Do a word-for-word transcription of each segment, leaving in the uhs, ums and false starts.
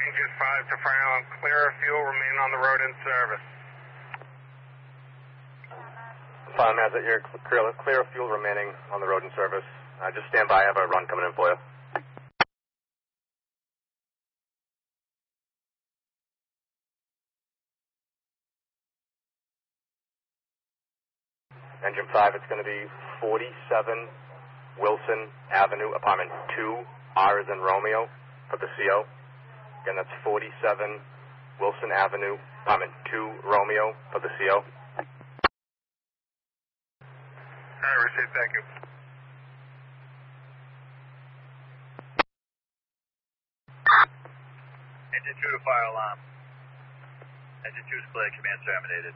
Engine five to final and clear of fuel, remain on the road in service. Fine, Mazda, you're clear, clear of fuel remaining on the road in service. Uh, just stand by, I have a run coming in for you. Engine five, it's going to be forty-seven Wilson Avenue, apartment two, R as in Romeo, for the C O. Again, that's forty-seven Wilson Avenue, apartment two, Romeo, for the C O. All right, received, thank you. Engine two to fire alarm. Engine two is clear, command terminated.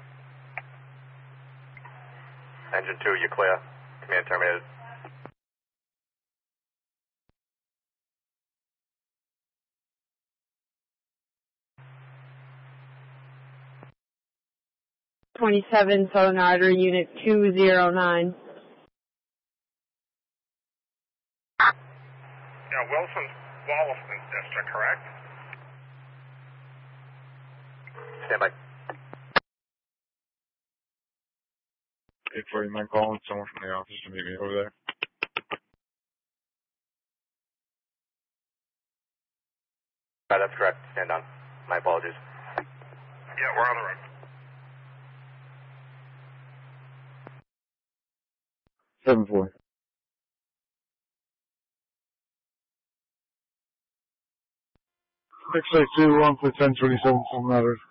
Engine two, you're clear. Command terminated. twenty-seven Southern Artery, Unit two zero nine. Yeah, Wilson's Wollaston District, correct? Stand by. eight forty-nine calling someone from the office to meet me over there. Uh, that's correct. Stand on. My apologies. Yeah, we're on the road. seven four. six eight two one for ten twenty-seven, some matter.